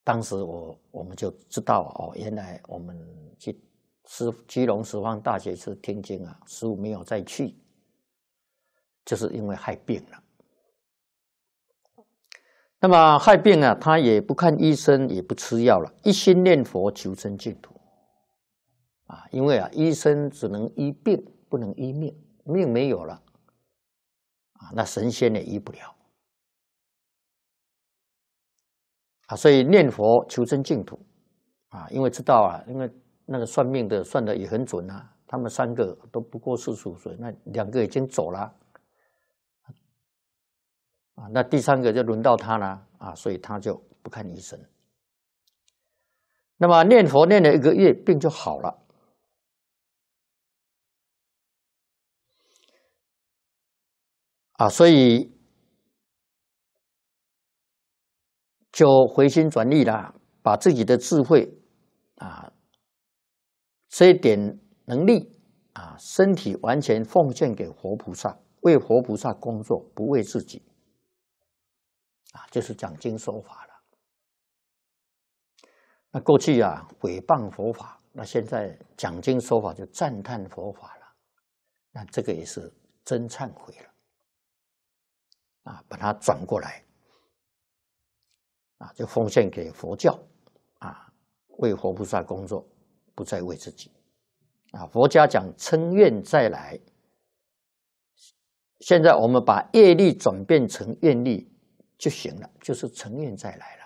当时我们就知道哦，原来我们去基隆十方大觉寺听经啊，师父没有再去，就是因为害病了。那么害病啊，他也不看医生，也不吃药了，一心念佛求生净土啊。因为啊，医生只能医病，不能医命，命没有了啊，那神仙也医不了啊。所以念佛求生净土啊，因为知道啊，因为那个算命的算的也很准啊，他们3个都不过45岁，那2个已经走了。啊，那第3个就轮到他了啊，所以他就不看医生。那么念佛念了1个月，病就好了。啊，所以就回心转意啦，把自己的智慧啊，这一点能力啊，身体完全奉献给活菩萨，为活菩萨工作，不为自己。啊，就是讲经说法了。那过去啊，诽谤佛法，那现在讲经说法就赞叹佛法了。那这个也是真忏悔了。啊，把它转过来，啊，就奉献给佛教，啊，为活菩萨工作，不再为自己。啊，佛家讲称愿再来，现在我们把业力转变成愿力就行了，就是成愿再来了。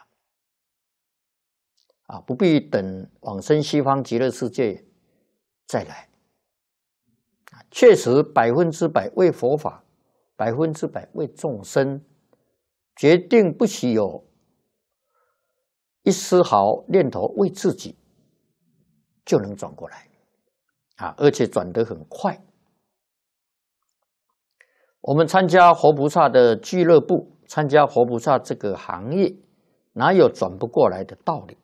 啊，不必等往生西方极乐世界再来。确实100%为佛法，100%为众生，决定不许有一丝毫念头为自己，就能转过来啊，而且转得很快。我们参加活菩萨的俱乐部，参加活菩萨这个行业，哪有转不过来的道理？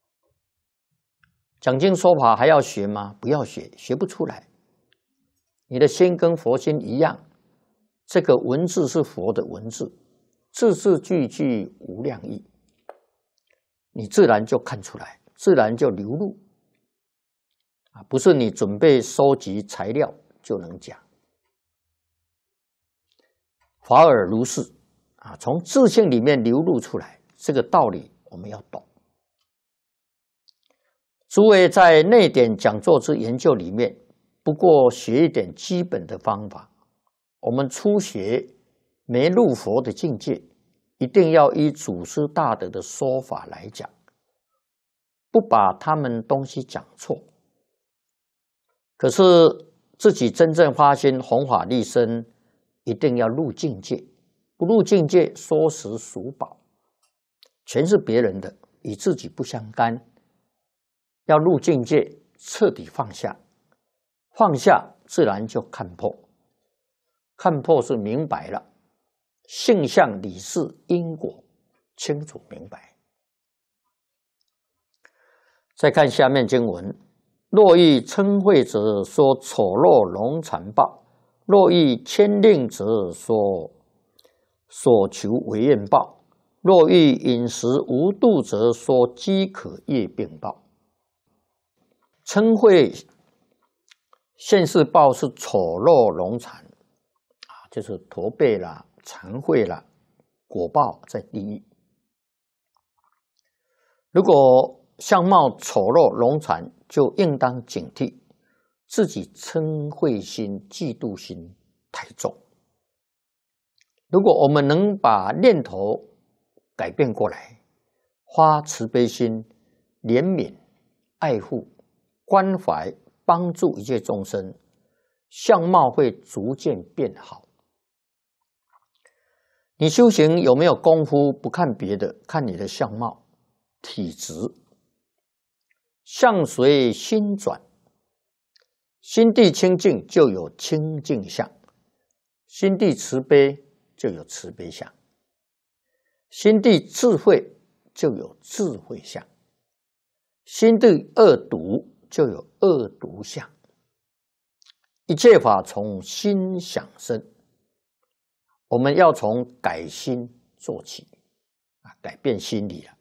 讲经说法还要学吗？不要学，学不出来。你的心跟佛心一样，这个文字是佛的文字，字字句句无量义，你自然就看出来，自然就流露啊，不是你准备收集材料就能讲。法尔如是啊，从自性里面流露出来，这个道理我们要懂。诸位在内典讲座之研究里面，不过学一点基本的方法。我们初学没入佛的境界，一定要依祖师大德的说法来讲，不把他们东西讲错。可是自己真正发心弘法利生，一定要入境界，不入境界说实属宝，全是别人的，与自己不相干。要入境界，彻底放下，放下自然就看破，看破是明白了，性相理事因果清楚明白。再看下面经文：若欲称慧者，说丑陋龙残报；若欲谦令者，说所求为愿报；若欲饮食无度者，说饥渴业病报。称慧现世报是丑陋龙残啊，就是驼背啦、残秽啦，果报在地狱。如果相貌丑陋龙残，就应当警惕自己嗔恚心、嫉妒心太重。如果我们能把念头改变过来，发慈悲心、怜悯、爱护、关怀、帮助一切众生，相貌会逐渐变好。你修行有没有功夫？不看别的，看你的相貌、体质。相随心转，心地清净就有清净相，心地慈悲就有慈悲相，心地智慧就有智慧相，心地恶毒就有恶毒相。一切法从心想生，我们要从改心做起啊，改变心理了。